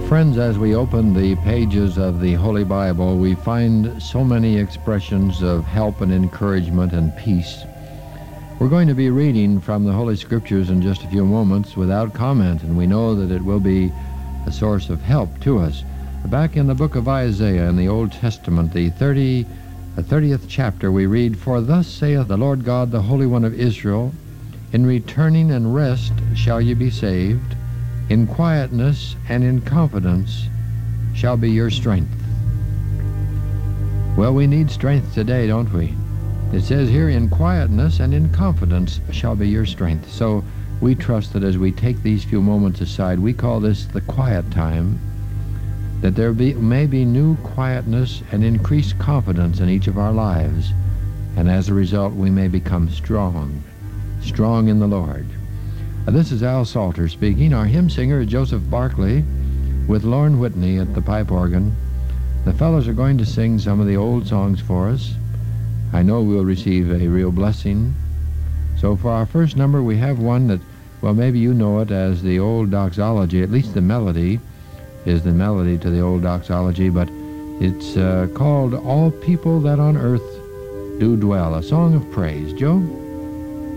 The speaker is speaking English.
Friends, as we open the pages of the Holy Bible, we find so many expressions of help and encouragement and peace. We're going to be reading from the Holy Scriptures in just a few moments without comment, and we know that it will be a source of help to us. Back in the book of Isaiah in the Old Testament, the 30th chapter, we read, "For thus saith the Lord God, the Holy One of Israel, in returning and rest shall ye be saved. In quietness and in confidence shall be your strength." Well, we need strength today, don't we? It says here, in quietness and in confidence shall be your strength. So we trust that as we take these few moments aside, we call this the quiet time, that there may be new quietness and increased confidence in each of our lives, and as a result we may become strong in the Lord. This is Al Salter speaking. Our hymn singer is Joseph Barkley with Lorne Whitney at the pipe organ. The fellows are going to sing some of the old songs for us. I know we'll receive a real blessing. So for our first number, we have one that, well, maybe you know it as the old doxology. At least the melody is the melody to the old doxology, but it's called "All People That on Earth Do Dwell," a song of praise. Joe?